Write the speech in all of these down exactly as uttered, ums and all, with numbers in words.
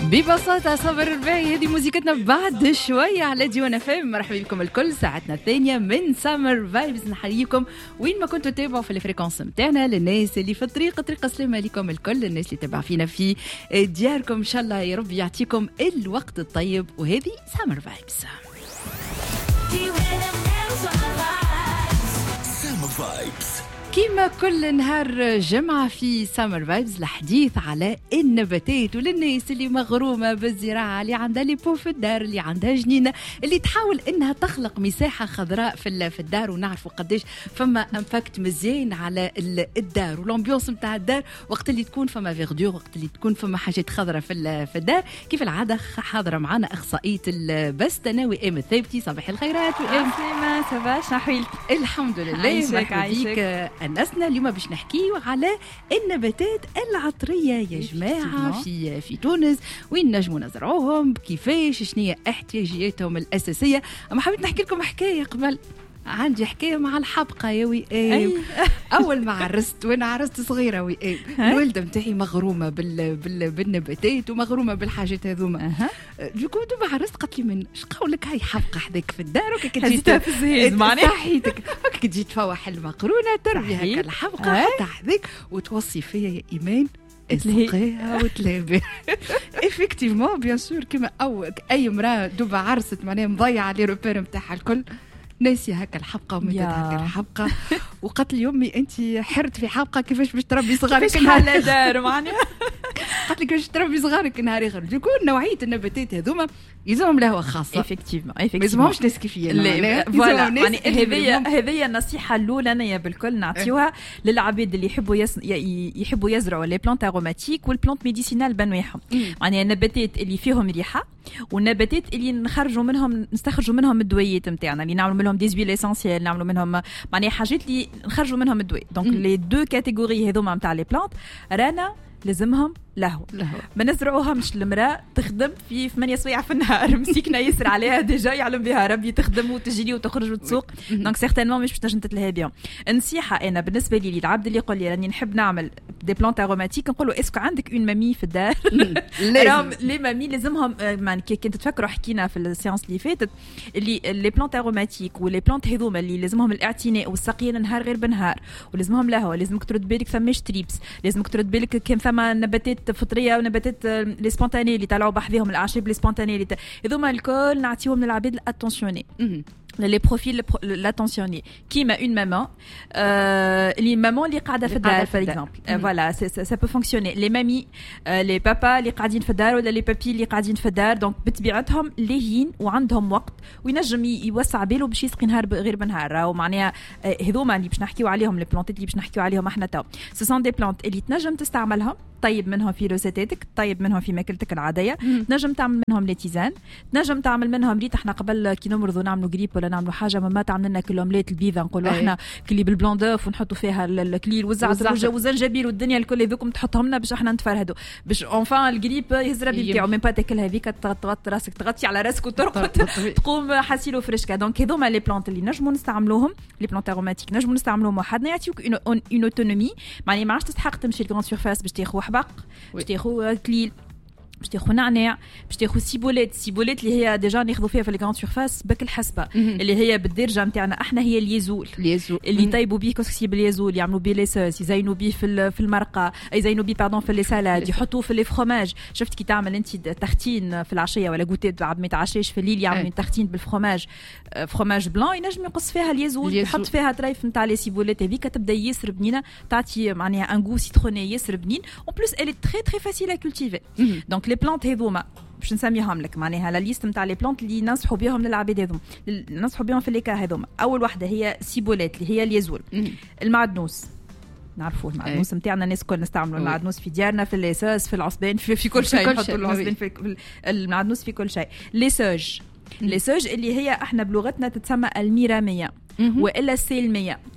ببساطة صبر الرباعي. هذه موسيقتنا بعد شوية على ديوان اف ام. مرحبا بكم الكل، ساعتنا الثانية من سامر فايبز. نحييكم وين ما كنتوا تتابعوا في الفريكونس متاعنا. للناس اللي في الطريق طريق السلامة عليكم الكل. الناس اللي تتابع فينا في دياركم ان شاء الله يا رب يعطيكم الوقت الطيب. وهذه سامر فايبز. سامر فايبز كيما كل نهار جمعة في سامر فايبز الحديث على النباتات، وللناس اللي مغرومة بالزراعة، اللي عندها لي بو في الدار، اللي عندها جنينة، اللي تحاول انها تخلق مساحة خضراء في في الدار. ونعرفوا قديش فما امباكت مزيان على الدار والامبيونس نتاع الدار وقت اللي تكون فما فيردور، وقت اللي تكون فما حاجات خضراء في في الدار. كيف العادة حاضرة معنا اخصائية البستنة وئام الثابتي. صباح الخيرات وئام. سلامة صباح نحويلك. الحمد لله. مرحبا بك. أنسنا اليوم باش نحكيو على النباتات العطرية يا جماعة في في تونس، وين نجموا نزرعوهم، كيفاش، شنو احتياجاتهم الأساسية. أما حبيت نحكي لكم حكاية قبل. عندي حكاية مع الحبقة يا وئام. أول ما عرست وأنا عرست صغيرة وئام، الوالدة متاعي مغرومة بال بال بالنباتات ومغرومة بالحاجات هذوما. دوكو دوبا عرست قالت لي من اش قولك هاي حبقة حداك في الدار وكي تجي في الزهيز معناها صحيتك وكي تجي تفوح المقرونة تربي هكا الحبقة حتى حداك وتوصي فيا يا إيمان اسقيها وتلابي. افكتيفمون بيان سور كيما أول أي امرأة دوبا عرست معناها مضيعة لي روبير نتاعها الكل، ناسي هكا الحبقة ومدت هكا الحبقة. وقالت لي يومي انت حرت في حبقة كيفاش باش تربي صغارك على دار معناها. قالت لي كيفاش تربي صغارك نهار اخر. يكون نوعية النباتات هذوما يلزمهم لهوة خاصة. افكتيفمون ما يلزمهمش ناس كيفية. فوالا يعني هذه هذه النصيحة الأولى أنا بالكل نعطيوها للعباد اللي يحبوا يس... يحبوا يزرعوا لي بلانت اروماتيك والبلانت ميديسينال بنوعهم. يعني النباتات اللي فيهم ريحة والنباتات اللي نخرجوا منهم نستخرجوا منهم الدويات نتاعنا، اللي نعملوا منهم دي زويل اسانسيال، نعملوا منهم معناها حاجات اللي نخرجوا منهم الدواء. دونك لي دو كاتيجوري هذوما نتاع لي بلانت رانا لازمهم لهو. ما نزرعوهمش المرأة تخدم في ثمانية سوايع في النهار مسكنا يسر عليها ديجا يعلم بها ربي تخدم وتجري وتخرج وتسوق. دونك سيغتينمون مش باش تنجم تتلهى بهم. نصيحة أنا بالنسبة لي العبد اللي يقول لي راني نحب نعمل دي بلانت اروماتيك، نقول له اسكو عندك اون مامي في الدار؟ راهم لي مامي لازمهم يعني كي كنت تفكروا حكينا في السيانس اللي فاتت اللي لي بلانت اروماتيك ولي بلانت هذوما اللي لازمهم الاعتناء والسقي نهار غير بنهار، ولازمهم لهو. لازمك ترد بالك ثماش تريبس، لازمك ترد بالك كان ثم نباتات فطريه ونباتات لي سبونتاني اللي طلعوا بحذهم، الاعشاب لي سبونتاني اللي هذوما الكل نعطيهم للعباد الاتونسيوني les profils l'attentionnés كيما une maman اللي maman اللي قاعده في الدار par exemple. voilà ça peut fonctionner. les mamies les papas اللي قاعدين في الدار ولا les papis اللي قاعدين في الدار، دونك بطبيعتهم لاهين وعندهم وقت وينجم يوسع باله باش يسقي نهار غير بنهار. راهو معناها هذوما اللي باش نحكيو عليهم، لي بلانتات اللي باش نحكيو عليهم احنا تو سو سون دي بلانت اللي تنجم تستعملهم. طيب منهم في روسيتاتك، طيب منهم في ماكلتك العاديه، تنجم تعمل منهم لي تيزان، تنجم تعمل منهم ريت. احنا قبل كي نمرضوا نعملوا جريب ولا نعملوا حاجه ماما تعمل لنا كلومليت البيضه، نقولوا احنا كلي بالبلوندوف ونحطوا فيها الكليل والزعتر والزنجبيل والدنيا الكل هذوكم تحطهم لنا باش احنا نتفرهدوا باش اونفان الجريب يهزر بتاعو ميم با تاكل هذيك تغطي راسك تغطي على راسك وترقد تقوم حاسيلو فريشكا. دونك هذوما لي بلانت اللي نجموا نستعملوهم، لي بلانت اروماتيك نجموا نستعملوهم وحدنا يعطيوك اون اوتونومي. معني ما عادش تستحق تمشي لغران سيرفاس باش تاخذ حبق، باش تاخذ كليل، باش تاخذ نعناع، باش تاخذ سيبولات. سيبولات اللي هي ديجا ناخذوا فيها في لي غراند سيرفاس بك الحسبه اللي هي بالدرجه نتاعنا احنا هي اليزول اللي طيبوا بيه كسكسي باليزول، يعملوا بيه لي سوس، يزينوا بيه في في المرقه، يزينوا بيه باردون في لي سالاد، يحطوه في لي فروماج. شفت كي تعمل انت تختين في العشيه ولا غوتي بعد ما يتعشاش في الليل يعمل تختين بالفروماج، فروماج بلان ينجم يقص فيها اليزول، يحط فيها طريف نتاع لي سيبولات هذيك تبدا ياسر بنينه، تعطي معناها ان غو سيتروني ياسر بنين. اون بلوس elle est très très facile à cultiver. donc les plantes هذوما باش نسميهم لك معناها لا ليست نتاع لي بلانت اللي ننصحوا بهم للعباد هذوما، ننصحوا بهم في ليكا هذوما. اول واحده هي سيبولات اللي هي اليزول. المعدنوس نعرفوه، المعدنوس نتاعنا الناس كل نستعملوا المعدنوس في ديارنا، في الليساس، في العصبان، في, في كل شيء نحطوا العصبان في المعدنوس في كل شيء. لي سوج لي سوج اللي هي احنا بلغتنا تتسمى الميراميه والا السلميه.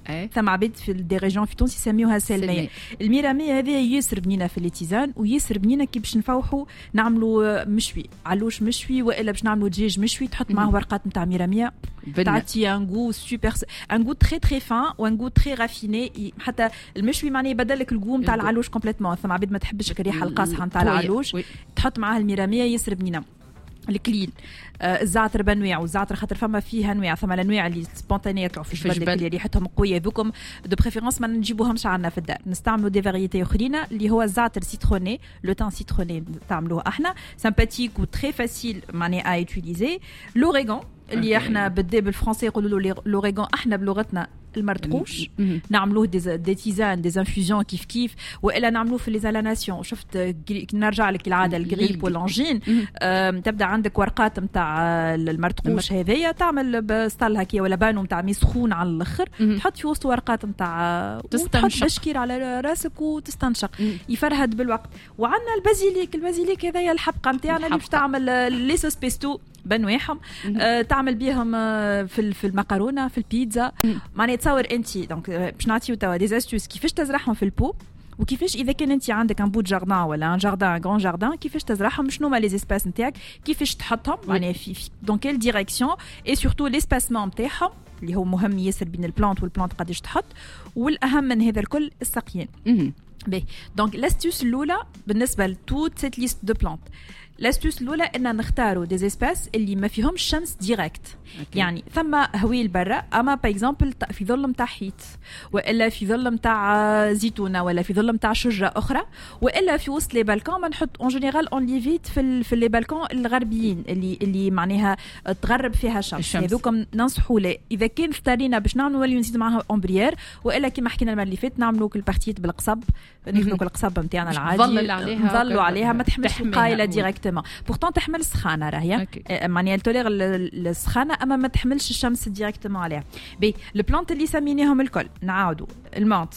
ثم عباد في دي ريجون في تونس يسميوها سلميه. الميراميه هذه ياسر بنينه في الاتيزان وياسر بنينه كي باش نفوحوا نعملوا مشوي علوش مشوي والا باش نعملوا دجاج مشوي تحط معاه ورقات نتاع ميراميه تعطي ان غو سوبر ان غو تري تري فان وان غو تري رافيني. حتى المشوي معناه يبدل لك الغو نتاع العلوش كومبليتمون. ثم عباد ما تحبش الريحه القاصحه نتاع العلوش تحط معاه الميراميه ياسر بنينه. الكليل آه الزعتر بانواع والزعتر خاطر فما فيه انواع ثم الانواع اللي سبونتانيه يطلعوا في الجبل اللي ريحتهم قويه ذوكم دو بريفيرونس ما نجيبوهمش عندنا في الدار نستعملوا دي فاريتي اخرين اللي هو الزعتر سيتروني لو تان سيتروني نستعملوه احنا سامباتيك و تري فاسيل معناها ا يوتيليزي. لوريغون اللي احنا بالدي بالفرنسي يقولوا له لوريغون احنا بلغتنا المرتقوش نعملوه دي دي تيزان دي انفيوزيون كيف كيف والا نعملوه في لي زالاناسيون. شفت نرجع لك العاده الجريب والانجين تبدا عندك ورقات نتاع المرتقوش هذيا تعمل بسطل هكيا ولا بانو نتاع مي سخون على الاخر تحط في وسط ورقات نتاع تستنشق بشكير على راسك وتستنشق يفرهد بالوقت. وعندنا البازيليك البازيليك هذايا الحبقه نتاعنا اللي باش تعمل لي سوس بيستو بنواحهم آه، تعمل بيهم آه، في في المكرونه في البيتزا. معناها تصور انت دونك باش نعطيو توا دي استوس كيفاش تزرعهم في البو وكيفاش اذا كان انت عندك ان بو جاردان ولا ان جاردان غران جاردان كيفاش تزرعهم شنو هما لي اسباس نتاعك كيفاش تحطهم معناها في دون كيل ديريكسيون اي سورتو ليسباسمون نتاعهم اللي هو مهم ياسر بين البلانت والبلانت قداش تحط. والاهم من هذا الكل السقيين. باهي دونك لاستوس الاولى بالنسبه لتوت سيت ليست دو بلانت لاستوس الاولى ان نختاروا دي اسباس اللي ما فيهمش شمس ديريكت. يعني ثم هويل برا اما باغ اكزومبل في ظل نتاع حيط والا في ظل نتاع زيتونه ولا في ظل نتاع شجره اخرى والا في وسط لي بالكون ما نحط اون جينيرال اون ليفيت في في لي بالكون الغربيين اللي اللي معناها تغرب فيها الشمس. هذوكم ننصحوا له اذا كان اختارينا باش نعملوا ولي نزيد معها امبريير والا كما حكينا المره اللي فاتت نعملوا كل بارتيات بالقصب ناخذوا القصب نتاعنا العادي نظلوا عليها ما تحملش القايله ديريكت بورتون تحمل سخانه راهي معناها تولير السخانه اما ما تحملش الشمس ديريكتومون عليها. بي البلانت اللي سميناهم الكل نعاودوا المانت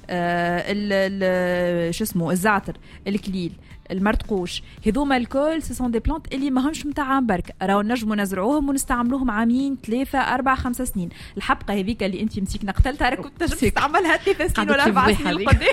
آه شو اسمه الزعتر الكليل المرتقوش هذوما الكل سي سون دي بلانت اللي ماهمش نتاع برك راهو نجموا نزرعوهم ونستعملوهم عامين ثلاثه اربع خمسة سنين. الحبقه هذيك اللي انت مسكنا قتلتها راك كنت تستعملها ثلاث سنين ولا اربع سنين قدام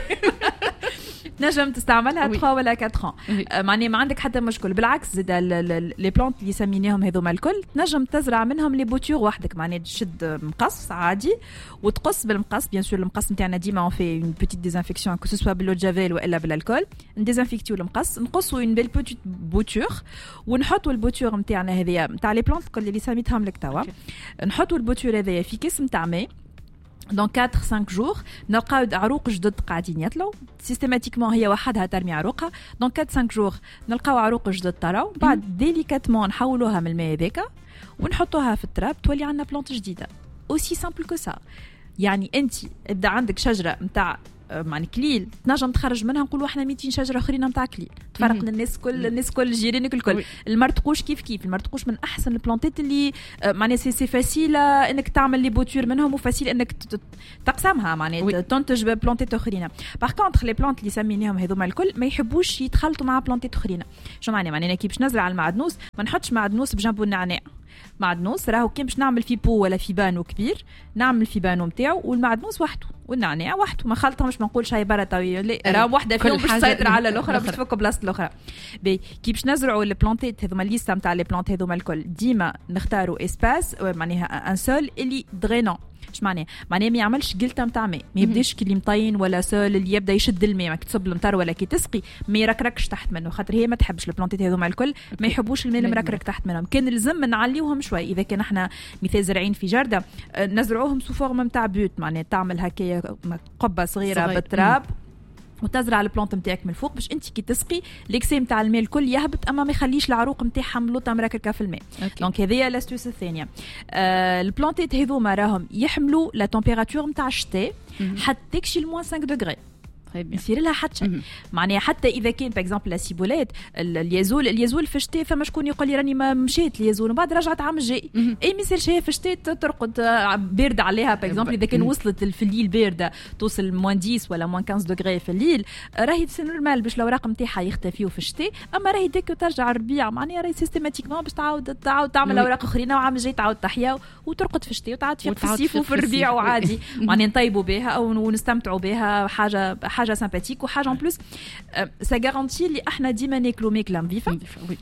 نجم تستعملها ثلاثة ولا أربعة ans معني ما عندك حتى مشكل. بالعكس زيد لي بلانت اللي سميناهم هذوما الكل نجم تزرع منهم لي بوتور وحدك معني تشد مقص عادي وتقص بالمقص بيان سور المقص نتاعنا ديما اون في اون بيتيت ديزانفيكسيون كو سوسوا بالو جافيل والا بالالكول نديزانفيكتيو المقص نقصوا اون بيل بيتيت بوتور ونحطوا البوتور نتاعنا هذيا نتاع لي بلانت الكل اللي سميتهم لك توا نحطوا البوتور هذيا في كيس نتاع ماء دون أربعة خمسة جور نلقاو عروق جدد قاعدين يطلعوا سيستماتيكمون هي وحدها ترمي عروقها دون أربعة خمسة جور نلقاو عروق جدد طراو بعد ديليكاتمون نحولوها من الماء هذاك ونحطوها في التراب تولي عندنا بلانت جديده اوسي سامبل كو سا. يعني انت ابدا عندك شجره نتاع معني كليل تنجم تخرج منها نقولوا احنا مئتين شجره اخرين نتاع كليل تفرق للناس كل الناس كل جيرانك الكل. المرتقوش كيف كيف المرتقوش من احسن البلانتات اللي معني سي سي فاسيل انك تعمل لي بوتور منهم وفاسيل انك تقسمها معني تنتج بلانتات اخرين. باغ كونطخ لي بلانت اللي سميناهم هذوما الكل ما يحبوش يتخلطوا مع بلانتات اخرين. شو معنى معني انا كي باش نزرع المعدنوس ما نحطش معدنوس بجنبه النعناع. معدنوس راهو كي باش نعمل في بو ولا في بانو كبير نعمل في بانو نتاعو والمعدنوس وحده والنعناع وحده ما خلطهمش ما نقولش هاي برا توي لا راهو وحده فيهم باش تسيطر على الاخرى باش تفك بلاصه الاخرى. بي كي باش نزرعوا البلانتات هذوما الليسته نتاع لي بلانت هذوما الكل ديما نختاروا اسباس معناها ان سول اللي درينون. اش معناه معناه ما يعملش قلته نتاع ماء ما يبداش كي اللي مطين ولا سول اللي يبدا يشد الماء ما كتصب المطر ولا كي تسقي ما يركركش تحت منه خاطر هي ما تحبش البلانتات هذوما الكل ما يحبوش الماء المركرك تحت منهم. كان لازم نعليوهم شوي اذا كان احنا مثال زارعين في جرده نزرعوهم سو فورم نتاع بيوت معناه تعمل هكايا قبه صغيره بالتراب وتزرع البلانت نتاعك من الفوق باش انت كي تسقي ليكسي نتاع الماء الكل يهبط اما ما يخليش العروق نتاعها ملوطه مركركه في الماء. دونك هذه لاستوس الثانيه. آه البلانتات هذوما راهم يحملوا لا تمبيراتور نتاع الشتاء حتى تكشي الموان خمسة دوغري يصير لها حتى شيء. معناها حتى اذا كان باغ اكزومبل السيبولات اليازول اليازول في الشتاء فما شكون يقول لي راني ما مشيت اليازول وبعد رجعت عام الجاي اي ما يصيرش هي في الشتاء ترقد بارده عليها باغ اكزومبل اذا كان وصلت في الليل بارده توصل موان عشرة ولا موان خمسة دوغري في الليل راهي سي نورمال باش الاوراق نتاعها يختفيو في الشتاء. اما راهي ديك ترجع الربيع معناها راهي سيستيماتيكمون باش تعاود تعاود تعمل اوراق اخرين وعام الجاي تعاود تحيا وترقد في الشتاء وتعاود في الصيف وفي الربيع وعادي معناها نطيبوا بها او نستمتعوا بها حاجه حاجه سامباتيك وحاجه ان بلوس سا غارانتي اللي احنا ديما ناكلوا ماكله نظيفه.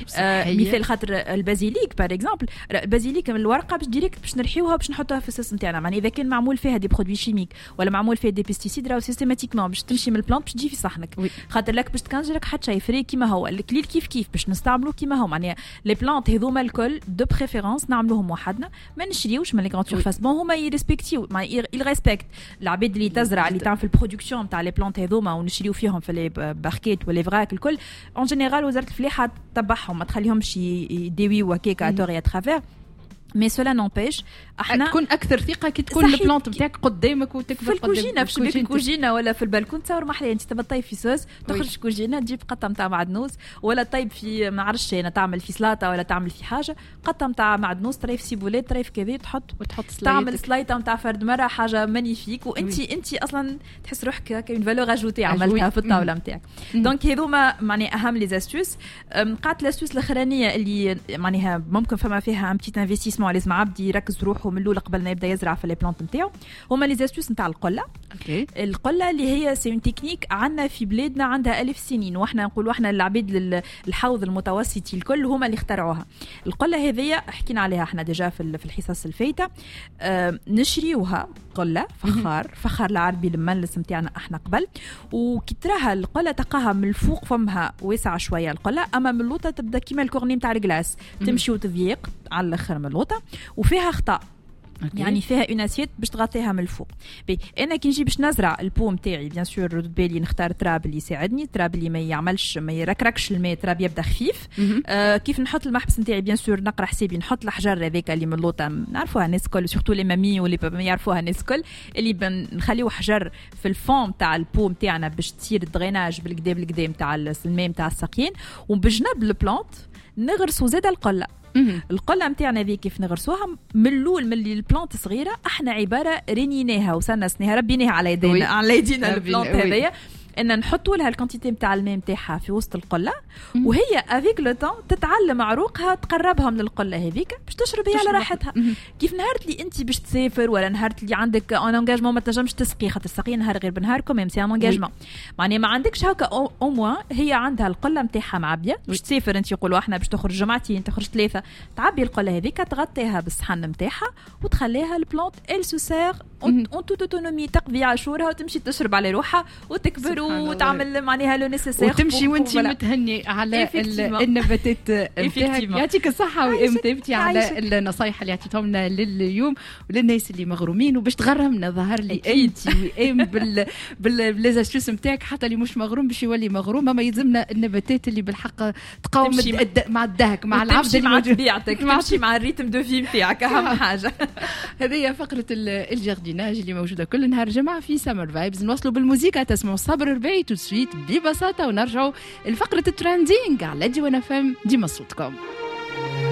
مثال خاطر البازيليك باغ اكزومبل البازيليك من الورقه باش ديريكت باش نرحيوها باش نحطوها في السوس نتاعنا. معناها اذا كان معمول فيها دي برودوي شيميك ولا معمول فيها دي بيستيسيد راهو سيستيماتيكمون باش تمشي من البلانت باش تجي في صحنك خاطر لك باش تكنجرك حتى شيء فري كيما هو الكليل كيف كيف باش نستعملوا كيما هو. معناها لي بلانت هذوما الكل دو بريفيرونس نعملوهم وحدنا ما نشريوش من لي غراند سورفاس بون هما يريسبكتيو ما يريسبكت العباد اللي تزرع اللي تعمل في البرودكسيون نتاع لي بلانت هذوما ونشريو فيهم في لي باركيت ولا فراك الكل اون جينيرال وزاره الفلاحه تتبعهم ما تخليهمش يديويو هكاك اتوري اترافير مي سولا نومبيش احنا تكون اكثر ثقه كي تكون البلانت نتاعك قدامك وتكبر في الكوجينه في شباك الكوجينه ولا في البلكون تصور محليه انت تبى طيب في سوس تخرج كوجينه تجيب قطه نتاع معدنوس ولا طيب في ما عرفتش انا تعمل في سلاطه ولا تعمل في حاجه قطه نتاع معدنوس طريف سيبولات طريف كذا تحط وتحط تعمل سلايطه نتاع فرد مره حاجه مانيفيك وانت انت اصلا تحس روحك هكا اون فالور اجوتي عملتها في الطاوله نتاعك. دونك هذوما معني اهم لي زاستوس. قعدت لاستوس الاخرانيه اللي معناها ممكن فما فيها ان بتيت انفستيسمون لازم عبد يركز روحه من الاول قبل ما يبدا يزرع في لي بلانت نتاعو. هما لي زاستوس نتاع القله. اوكي القله اللي هي سي اون تكنيك عندنا في بلادنا عندها ألف سنين واحنا نقولوا احنا العبيد الحوض المتوسطي الكل هما اللي اخترعوها. القله هذيا حكينا عليها احنا ديجا في الحصص الفايته. أه نشريوها قله فخار فخار العربي المملس نتاعنا احنا قبل وكي تراها القله تلقاها من الفوق فمها واسعه شويه القله اما من اللوطه تبدا كيما الكورني نتاع الكلاس تمشي وتضيق على الاخر من اللوطه وفيها خطا يعني فيها اون اسيت باش تغطيها من الفوق. بي انا كي نجي باش نزرع البوم تاعي بيان سور رد بالي نختار تراب اللي يساعدني تراب اللي ما يعملش ما يركركش الماء تراب يبدا خفيف. آه كيف نحط المحبس نتاعي بيان سور نقرا حسابي نحط الحجر هذاك اللي من اللوطه نعرفوها الناس الكل سورتو لي مامي واللي ما يعرفوها الناس الكل اللي نخليو حجر في الفون تاع البوم تاعنا باش تصير الدريناج بالكدا بالكدا نتاع الماء نتاع الساقيين وبجنب البلانت نغرسوا زاد القله. القله نتاعنا ذي كيف نغرسوها من الاول من اللي البلانت صغيره احنا عباره رينيناها وسنسناها ربيناها على يدينا على يدينا البلانت هذيا ان نحطوا لها الكونتيتي نتاع الماء نتاعها في وسط القله وهي افيك لو طون تتعلم عروقها تقربها من القله هذيك باش تشرب هي على راحتها. كيف نهارت اللي انت باش تسافر ولا نهارت اللي عندك ان انجاجمون ما تنجمش تسقي خاطر السقي نهار غير بنهار كوميم سي ان انجاجمون معناها ما عندكش هكا او موان هي عندها القله نتاعها معبيه باش تسافر انت يقولوا احنا باش تخرج جمعتين تخرج ثلاثه تعبي القله هذيك تغطيها بالصحن نتاعها وتخليها البلانت ال سو سير اون توت اوتونومي تقضي عاشورها وتمشي تشرب على روحها وتكبر وتعمل معناها لو نيسيسير وتمشي وانت متهني على النباتات نتاعك. يعطيك الصحه وامتى على النصايح اللي عطيتهم لنا لليوم وللناس اللي مغرومين وباش تغرمنا ظهر لي انت وام بال بالليزاستوس نتاعك حتى اللي مش مغروم باش يولي مغروم. ما يلزمنا النباتات اللي بالحق تقاوم مع الدهك مع العبد اللي مع طبيعتك تمشي مع الريتم دو في نتاعك اهم حاجه. هذه فقره الجارديناج اللي موجوده كل نهار جمعه في سمر فايبز. نوصلوا بالموسيقى تسمعوا صبر ربيعي تو سويت ببساطه ونرجعوا لفقره الترندينغ على ديوان اف ام. ديما صوتكم.